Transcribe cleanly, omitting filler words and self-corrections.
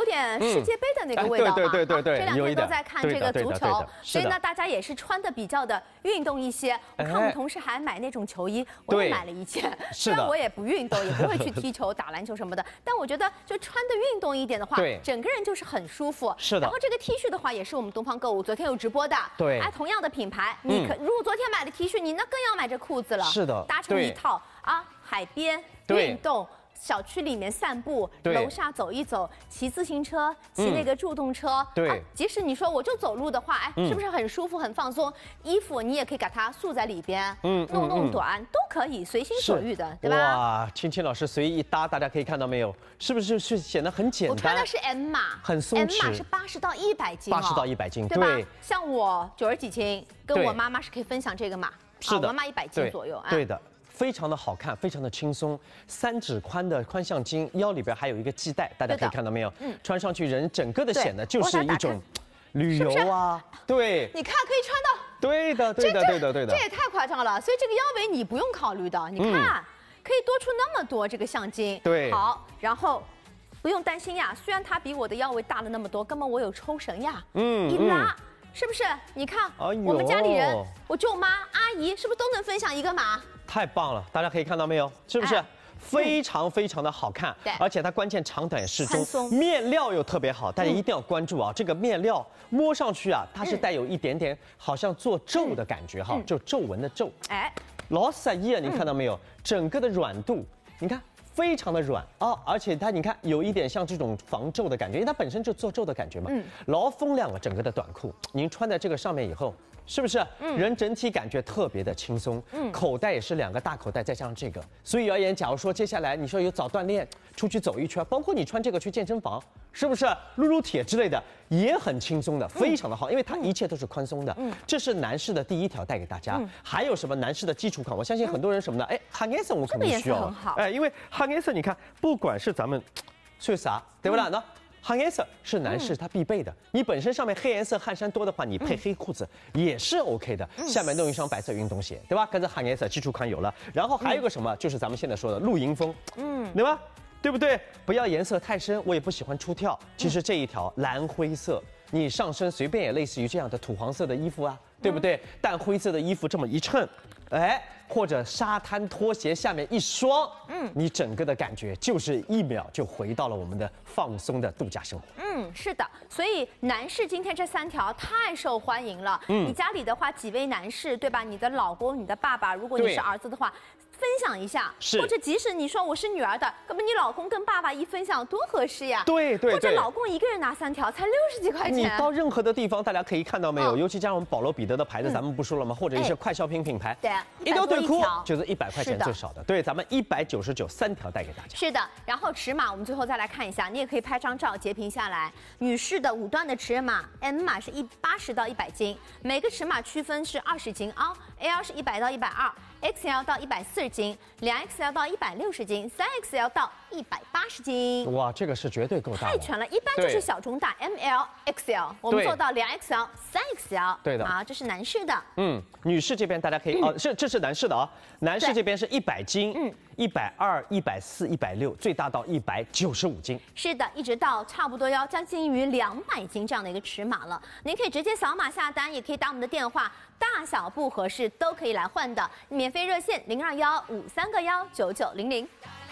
点世界杯的那个味道嘛。 对， 这两天都在看这个足球，所以呢， 的大家也是穿的比较的运动一些。我看我们同事还买那种球衣，我也买了一件。虽然我也不运动，也不会去踢球、打篮球什么的，但我觉得就穿的运动一点的话，整个人就是很舒服。 是的。 然后这个 T 恤的话，也是我们东方购物昨天有直播的。 对。 哎，同样的品牌，如果昨天买的 T 恤，你那更要买这裤子了。 是的。 搭成一套啊，海边运动。小区里面散步，楼下走一走，骑自行车，骑那个助动车， 对， 即使你说我就走路的话，哎，是不是很舒服、很放松？衣服你也可以给它束在里边，弄短都可以，随心所欲的，对吧？ 哇，青青老师随意一搭，大家可以看到没有？是不是显得很简单？ 我穿的是 M 码， 很松弛 ，M 码是80到100斤 ，80到100斤， 对吧？像我90几斤，跟我妈妈是可以分享这个码， 是的， 我妈妈100斤左右， 对的。非常的好看，非常的轻松，3指宽的宽向巾，腰里边还有一个系带，大家可以看到没有？穿上去人整个的显得就是一种旅游啊，对， 你看可以穿到， 对的， 这也太夸张了，所以这个腰围你不用考虑的，你看可以多出那么多这个向巾， 对， 好，然后不用担心呀，虽然它比我的腰围大了那么多，根本我有抽绳呀，一拉。是不是？你看，我们家里人，我舅妈、阿姨，是不是都能分享一个码？ 太棒了，大家可以看到没有？是不是？非常非常的好看，而且它关键长短也适中，面料又特别好，大家一定要关注啊！这个面料摸上去啊，它是带有一点点好像做皱的感觉哈，就皱纹的皱。哎，老色衣啊，你看到没有？整个的软度，你看。非常的软啊，而且它你看有一点像这种防皱的感觉，因为它本身就做皱的感觉嘛。劳风亮了整个的短裤，您穿在这个上面以后，是不是？人整体感觉特别的轻松。口袋也是2个大口袋，再加上这个，所以而言，假如说接下来你说有早锻炼，出去走一圈，包括你穿这个去健身房，是不是撸铁之类的也很轻松的，非常的好，因为它一切都是宽松的。这是男士的第1条带给大家。还有什么男士的基础款？我相信很多人什么的，哎，哈颜色我肯定需要。哎，因为哈颜色你看，不管是咱们说啥，对不啦？那哈颜色是男士他必备的。你本身上面黑颜色汗衫多的话，你配黑裤子也是 OK 的。下面弄一双白色运动鞋，对吧？跟着哈颜色基础款有了，然后还有个什么，就是咱们现在说的露营风，对吧？对不对？不要颜色太深，我也不喜欢出跳。其实这一条蓝灰色，你上身随便也类似于这样的土黄色的衣服啊，对不对？淡灰色的衣服这么一衬，哎，或者沙滩拖鞋下面一双，你整个的感觉就是1秒就回到了我们的放松的度假生活。 是的，所以男士今天这3条太受欢迎了。你家里的话，几位男士对吧？你的老公、你的爸爸，如果你是儿子的话。分享一下，或者即使你说我是女儿的，根本你老公跟爸爸一分享多合适呀！ 对， 或者老公一个人拿3条，才60几块钱。 你到任何的地方，大家可以看到没有？尤其加上我们保罗彼得的牌子，咱们不说了吗？或者一些快消品品牌， 对， 一条短裤就是100块钱最少的。对，咱们199，3条带给大家。 是的，然后尺码我们最后再来看一下，你也可以拍张照截屏下来。女士的5段的尺码 ，M 码是80到100斤，每个尺码区分是20斤啊 ，L 是100到120。XL 到140斤，2XL 到160斤，3XL 到180斤。 哇，这个是绝对够大， 太全了。一般就是小中大 ML、XL， 我们做到2XL、3XL。 对的， 好，这是男士的。 女士这边大家可以这是男士的啊，男士这边是100斤，120、140、160，最大到195斤。 是的，一直到差不多要将近于200斤这样的一个尺码了。您可以直接扫码下单，也可以打我们的电话。大小不合适都可以来换的，免费热线0215319900。